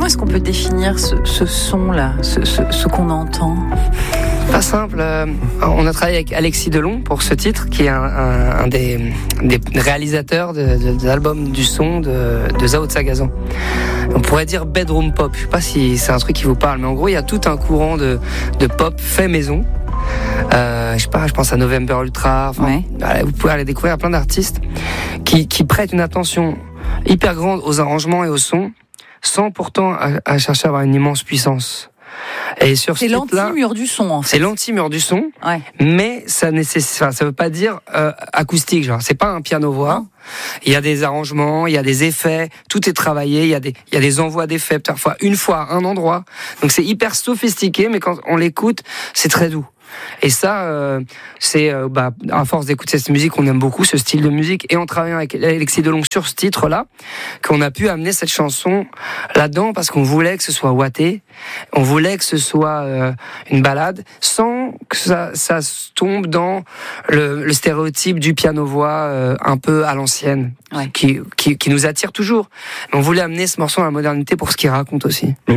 Comment est-ce qu'on peut définir ce son-là, ce qu'on entend ? Pas simple. On a travaillé avec Alexis Delon pour ce titre, qui est un des réalisateurs des albums du son de Zao de Sagazan. On pourrait dire bedroom pop. Je sais pas si c'est un truc qui vous parle, mais en gros, il y a tout un courant de pop fait maison. Je pense à November Ultra. Vous pouvez aller découvrir plein d'artistes qui prêtent une attention hyper grande aux arrangements et au son, sans pourtant à chercher à avoir une immense puissance. Et sur c'est l'anti-mur du son, en fait. C'est l'anti-mur du son, mais ça veut pas dire acoustique, genre. C'est pas un piano-voix. Il y a des arrangements, il y a des effets, tout est travaillé, il y a des envois d'effets, parfois une fois à un endroit. Donc c'est hyper sophistiqué, mais quand on l'écoute, c'est très doux. Et ça, c'est à force d'écouter cette musique, on aime beaucoup ce style de musique. Et en travaillant avec Alexis Delon sur ce titre-là, qu'on a pu amener cette chanson là-dedans, parce qu'on voulait que ce soit ouaté, on voulait que ce soit une balade, sans que ça tombe dans le stéréotype du piano-voix un peu à l'ancienne, qui nous attire toujours. Mais on voulait amener ce morceau à la modernité pour ce qu'il raconte aussi. Mais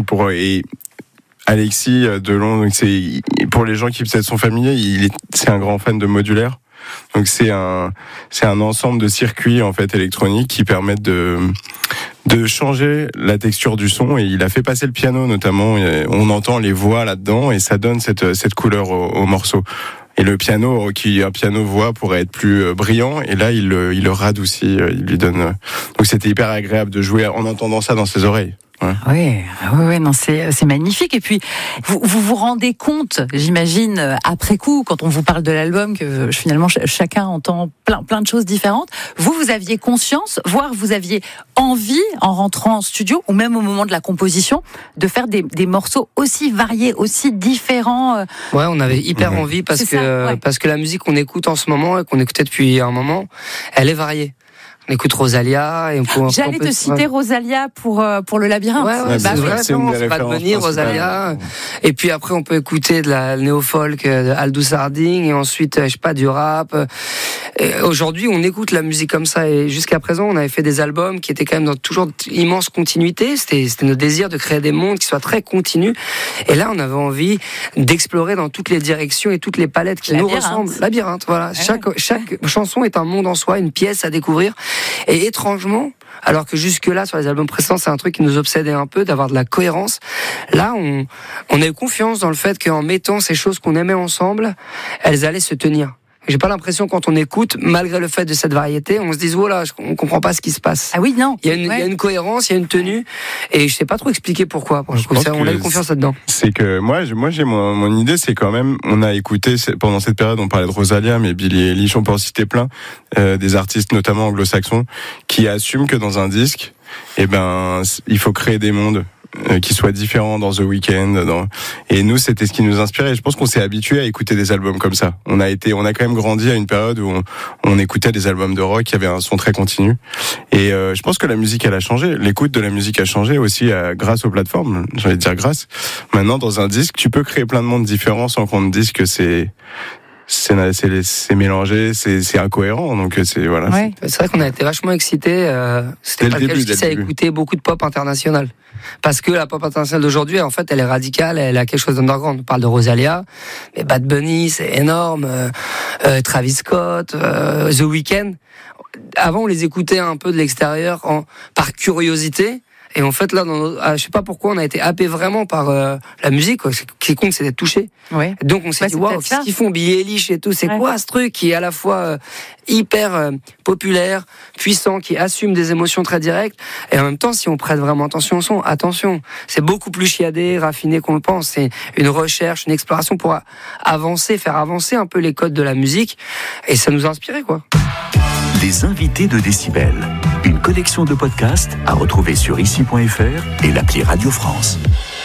Alexis Delon, donc c'est pour les gens qui peut-être sont familiers, c'est un grand fan de modulaire. Donc c'est un ensemble de circuits en fait électroniques qui permettent de changer la texture du son, et il a fait passer le piano notamment. On entend les voix là-dedans et ça donne cette couleur au morceau. Et le piano, un piano-voix pourrait être plus brillant, et là il le radoucit, il lui donne. Donc c'était hyper agréable de jouer en entendant ça dans ses oreilles. Oui, non, c'est magnifique. Et puis, vous rendez compte, j'imagine, après coup, quand on vous parle de l'album, que finalement chacun entend plein de choses différentes. Vous aviez conscience, voire vous aviez envie, en rentrant en studio, ou même au moment de la composition, de faire des morceaux aussi variés, aussi différents. Ouais, on avait hyper envie parce que la musique qu'on écoute en ce moment et qu'on écoutait depuis un moment, elle est variée. On écoute Rosalia. J'allais te citer Rosalia pour le labyrinthe. C'est Bad Bunny, Rosalia. Et puis après, on peut écouter de la néo-folk de Aldous Harding, et ensuite, du rap. Et aujourd'hui, on écoute la musique comme ça, et jusqu'à présent, on avait fait des albums qui étaient quand même dans toujours immense continuité. C'était notre désir de créer des mondes qui soient très continus. Et là, on avait envie d'explorer dans toutes les directions et toutes les palettes qui nous ressemblent. Labyrinthe, voilà. Chaque chanson est un monde en soi, une pièce à découvrir. Et étrangement, alors que jusque-là, sur les albums précédents, c'est un truc qui nous obsédait un peu, d'avoir de la cohérence. Là, on a eu confiance dans le fait qu'en mettant ces choses qu'on aimait ensemble, elles allaient se tenir. J'ai pas l'impression, quand on écoute, malgré le fait de cette variété, on se dise, oh là, on comprend pas ce qui se passe. Ah oui, non. Il y a une cohérence, il y a une tenue, et je sais pas trop expliquer pourquoi. On a eu confiance là-dedans. C'est que moi j'ai mon idée, c'est quand même, on a écouté pendant cette période, on parlait de Rosalia, mais Billie Eilish, on peut en citer plein, des artistes notamment anglo-saxons, qui assument que dans un disque, il faut créer des mondes qui soient différents dans The Weeknd. Et nous, c'était ce qui nous inspirait. Je pense qu'on s'est habitué à écouter des albums comme ça. On a quand même grandi à une période où on écoutait des albums de rock qui avaient un son très continu. Et je pense que la musique, elle a changé. L'écoute de la musique a changé aussi grâce aux plateformes. J'ai envie de dire grâce. Maintenant, dans un disque, tu peux créer plein de mondes différents sans qu'on te dise que c'est mélangé, c'est incohérent, donc c'est voilà. Ouais. C'est vrai qu'on a été vachement excités. C'était pas le cas jusqu'ici à écouter beaucoup de pop international, parce que la pop internationale d'aujourd'hui, en fait, elle est radicale, elle a quelque chose d'underground. On parle de Rosalia, mais Bad Bunny, c'est énorme. Travis Scott, The Weeknd. Avant, on les écoutait un peu de l'extérieur, par curiosité. Et en fait, là, je sais pas pourquoi, on a été happé vraiment par la musique. Ce qui compte, c'est d'être touché. Ouais. Donc, on s'est dit, waouh, qu'est-ce qu'ils font, Billie Eilish et tout, c'est quoi ce truc qui est à la fois hyper populaire, puissant, qui assume des émotions très directes, et en même temps, si on prête vraiment attention au son, attention, c'est beaucoup plus chiadé, raffiné qu'on le pense. C'est une recherche, une exploration pour faire avancer un peu les codes de la musique, et ça nous a inspiré, quoi. Les invités de Décibel. Une collection de podcasts à retrouver sur ici.fr et l'appli Radio France.